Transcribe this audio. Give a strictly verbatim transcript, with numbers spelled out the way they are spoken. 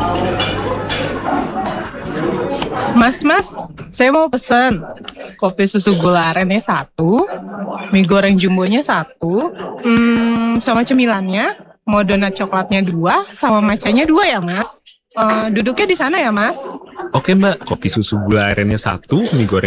Mas, mas, saya mau pesen kopi susu gula arennya satu, mie goreng jumbonya satu, hmm, sama cemilannya, mau donat coklatnya dua, sama macanya dua ya mas. Eh, duduknya di sana ya mas. Oke mbak, kopi susu gula arennya satu, mie goreng